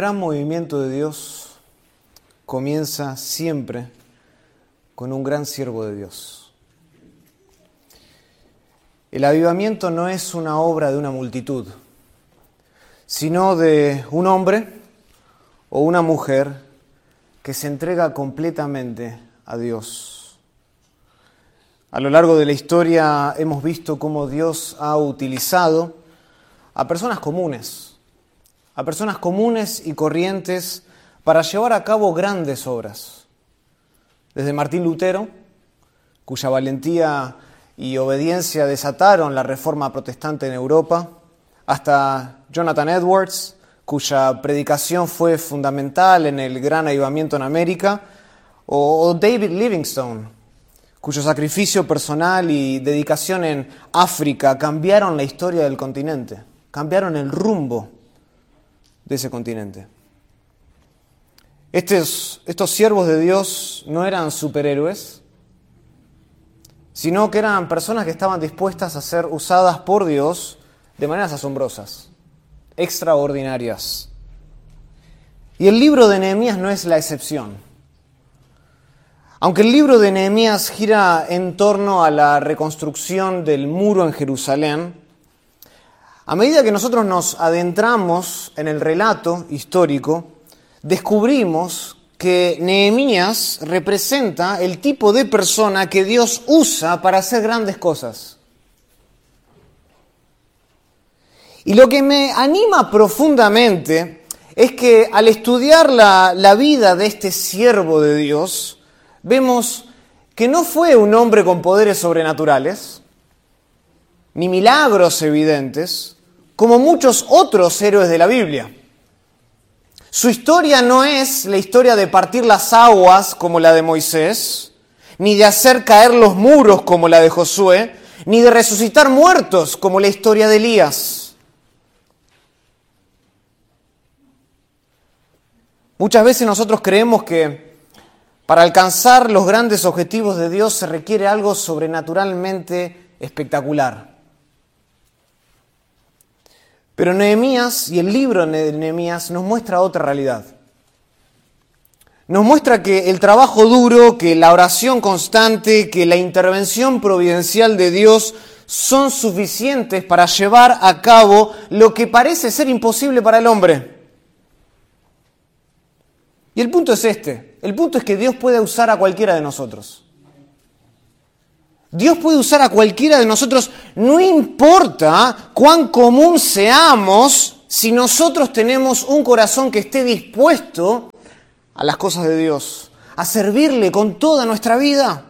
gran movimiento de Dios comienza siempre con un gran siervo de Dios. El avivamiento no es una obra de una multitud, sino de un hombre o una mujer que se entrega completamente a Dios. A lo largo de la historia hemos visto cómo Dios ha utilizado a personas comunes y corrientes para llevar a cabo grandes obras. Desde Martín Lutero, cuya valentía y obediencia desataron la reforma protestante en Europa, hasta Jonathan Edwards, cuya predicación fue fundamental en el gran avivamiento en América, o David Livingstone, cuyo sacrificio personal y dedicación en África cambiaron la historia del continente, cambiaron el rumbo de ese continente. Estos siervos de Dios no eran superhéroes, sino que eran personas que estaban dispuestas a ser usadas por Dios de maneras asombrosas, extraordinarias. Y el libro de Nehemías no es la excepción. Aunque el libro de Nehemías gira en torno a la reconstrucción del muro en Jerusalén, a medida que nosotros nos adentramos en el relato histórico, descubrimos que Nehemías representa el tipo de persona que Dios usa para hacer grandes cosas. Y lo que me anima profundamente es que al estudiar la vida de este siervo de Dios, vemos que no fue un hombre con poderes sobrenaturales, ni milagros evidentes, como muchos otros héroes de la Biblia. Su historia no es la historia de partir las aguas como la de Moisés, ni de hacer caer los muros como la de Josué, ni de resucitar muertos como la historia de Elías. Muchas veces nosotros creemos que para alcanzar los grandes objetivos de Dios se requiere algo sobrenaturalmente espectacular. Pero Nehemías y el libro de Nehemías nos muestra otra realidad. Nos muestra que el trabajo duro, que la oración constante, que la intervención providencial de Dios son suficientes para llevar a cabo lo que parece ser imposible para el hombre. Y el punto es este. El punto es que Dios puede usar a cualquiera de nosotros. Dios puede usar a cualquiera de nosotros, no importa cuán común seamos, si nosotros tenemos un corazón que esté dispuesto a las cosas de Dios, a servirle con toda nuestra vida.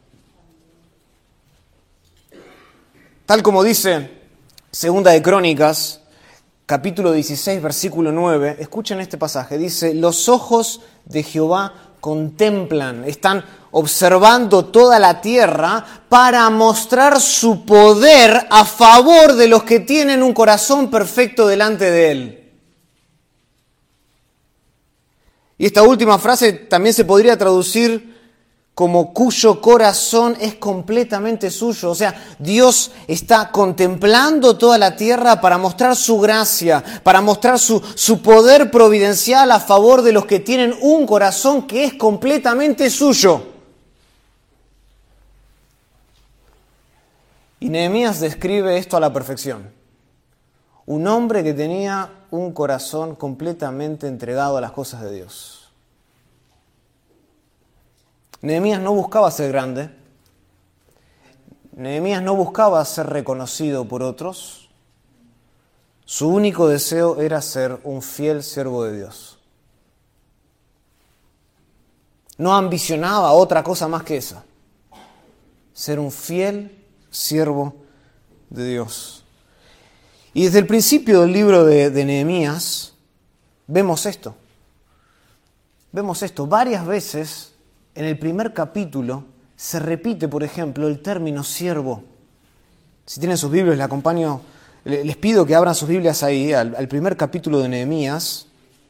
Tal como dice Segunda de Crónicas, capítulo 16, versículo 9, escuchen este pasaje, dice: los ojos de Jehová contemplan, están observando toda la tierra para mostrar su poder a favor de los que tienen un corazón perfecto delante de Él. Y esta última frase también se podría traducir como cuyo corazón es completamente suyo. O sea, Dios está contemplando toda la tierra para mostrar su gracia, para mostrar su poder providencial a favor de los que tienen un corazón que es completamente suyo. Y Nehemías describe esto a la perfección. Un hombre que tenía un corazón completamente entregado a las cosas de Dios. Nehemías no buscaba ser grande. Nehemías no buscaba ser reconocido por otros. Su único deseo era ser un fiel siervo de Dios. No ambicionaba otra cosa más que esa. Ser un fiel siervo de Dios. Y desde el principio del libro de Nehemías vemos esto. Vemos esto varias veces. En el primer capítulo se repite, por ejemplo, el término siervo. Si tienen sus Biblias, les pido que abran sus Biblias ahí, al primer capítulo de Nehemías.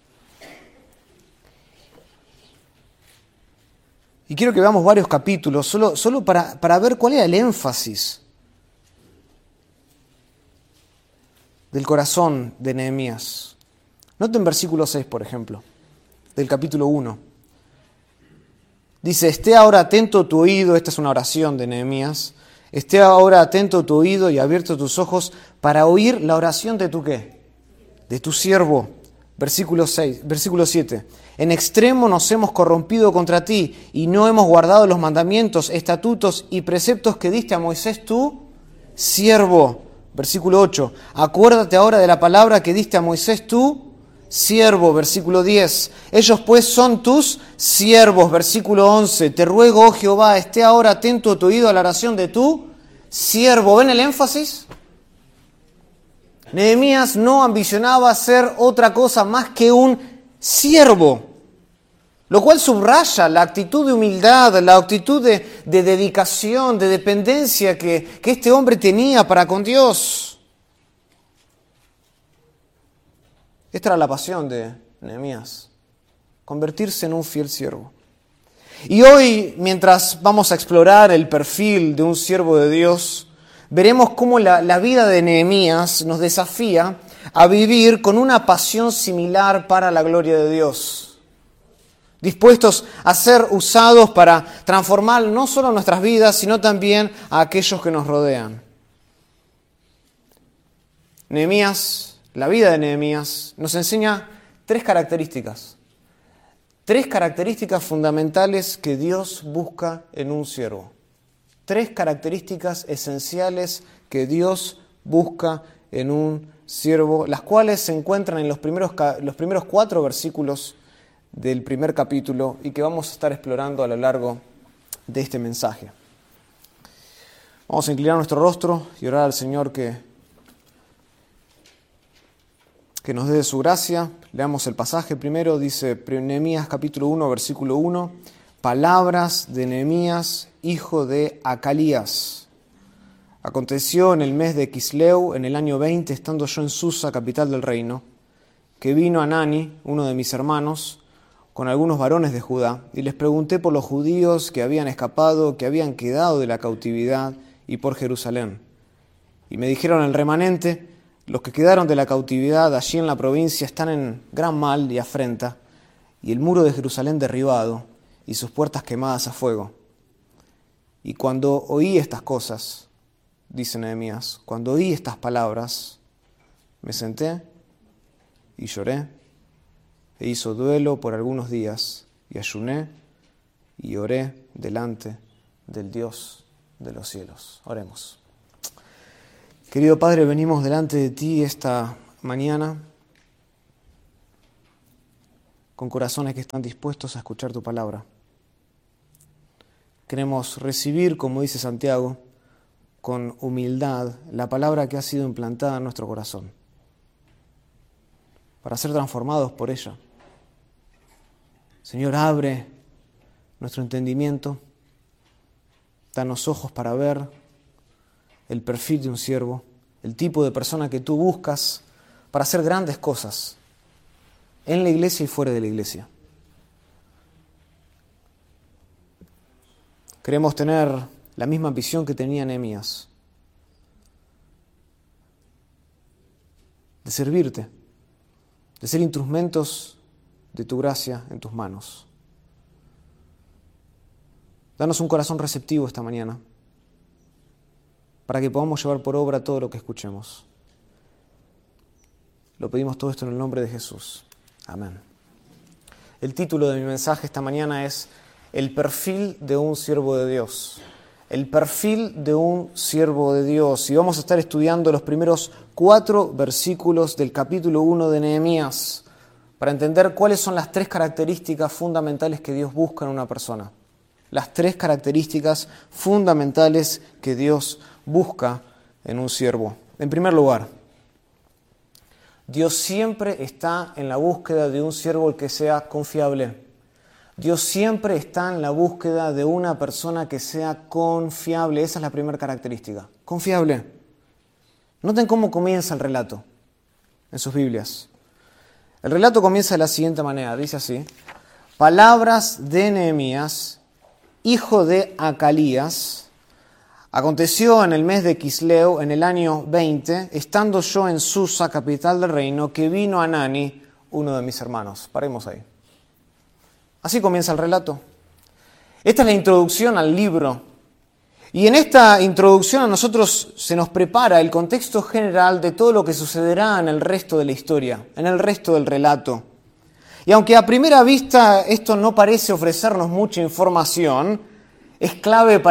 Y quiero que veamos varios capítulos, solo para ver cuál era el énfasis del corazón de Nehemías. Noten versículo 6, por ejemplo, del capítulo 1. Dice, esté ahora atento tu oído, esta es una oración de Nehemías, esté ahora atento tu oído y abierto tus ojos para oír la oración de tu ¿qué? De tu siervo. Versículo 7. En extremo nos hemos corrompido contra ti y no hemos guardado los mandamientos, estatutos y preceptos que diste a Moisés tu siervo. Versículo 8. Acuérdate ahora de la palabra que diste a Moisés tu siervo. Versículo 10. Ellos pues son tus siervos. Versículo 11. Te ruego, oh Jehová, esté ahora atento tu oído a la oración de tu siervo. ¿Ven el énfasis? Nehemías no ambicionaba ser otra cosa más que un siervo, lo cual subraya la actitud de humildad, la actitud de dedicación, de dependencia que este hombre tenía para con Dios. Esta era la pasión de Nehemías, convertirse en un fiel siervo. Y hoy, mientras vamos a explorar el perfil de un siervo de Dios, veremos cómo la vida de Nehemías nos desafía a vivir con una pasión similar para la gloria de Dios. Dispuestos a ser usados para transformar no solo nuestras vidas, sino también a aquellos que nos rodean. Nehemías, la vida de Nehemías, nos enseña tres características fundamentales que Dios busca en un siervo. Tres características esenciales que Dios busca en un siervo, las cuales se encuentran en los primeros 4 versículos del primer capítulo y que vamos a estar explorando a lo largo de este mensaje. Vamos a inclinar nuestro rostro y orar al Señor que nos dé de su gracia. Leamos el pasaje primero, dice Nehemías capítulo 1, versículo 1, palabras de Nehemías, hijo de Acalías. Aconteció en el mes de Quisleu, en el año 20, estando yo en Susa, capital del reino, que vino Hanani, uno de mis hermanos, con algunos varones de Judá, y les pregunté por los judíos que habían escapado, que habían quedado de la cautividad, y por Jerusalén. Y me dijeron, el remanente, los que quedaron de la cautividad allí en la provincia están en gran mal y afrenta, y el muro de Jerusalén derribado, y sus puertas quemadas a fuego. Y cuando oí estas cosas, dice Nehemías, cuando oí estas palabras, me senté y lloré, e hizo duelo por algunos días, y ayuné y oré delante del Dios de los cielos. Oremos. Querido Padre, venimos delante de ti esta mañana con corazones que están dispuestos a escuchar tu palabra. Queremos recibir, como dice Santiago, con humildad la palabra que ha sido implantada en nuestro corazón, para ser transformados por ella. Señor, abre nuestro entendimiento, danos ojos para ver el perfil de un siervo, el tipo de persona que tú buscas para hacer grandes cosas en la iglesia y fuera de la iglesia. Queremos tener la misma visión que tenía Nehemías, de servirte, de ser instrumentos de tu gracia en tus manos. Danos un corazón receptivo esta mañana, para que podamos llevar por obra todo lo que escuchemos. Lo pedimos todo esto en el nombre de Jesús. Amén. El título de mi mensaje esta mañana es El perfil de un siervo de Dios. El perfil de un siervo de Dios. Y vamos a estar estudiando los primeros 4 versículos del capítulo 1 de Nehemías para entender cuáles son las 3 características fundamentales que Dios busca en una persona. Las 3 características fundamentales que Dios busca en un siervo. En primer lugar, Dios siempre está en la búsqueda de un siervo que sea confiable. Dios siempre está en la búsqueda de una persona que sea confiable. Esa es la primera característica. Confiable. Noten cómo comienza el relato en sus Biblias. El relato comienza de la siguiente manera. Dice así. Palabras de Nehemías, hijo de Acalías. Aconteció en el mes de Quisleu, en el año 20, estando yo en Susa, capital del reino, que vino Hanani, uno de mis hermanos. Paremos ahí. Así comienza el relato. Esta es la introducción al libro. Y en esta introducción a nosotros se nos prepara el contexto general de todo lo que sucederá en el resto de la historia, en el resto del relato. Y aunque a primera vista esto no parece ofrecernos mucha información, es clave para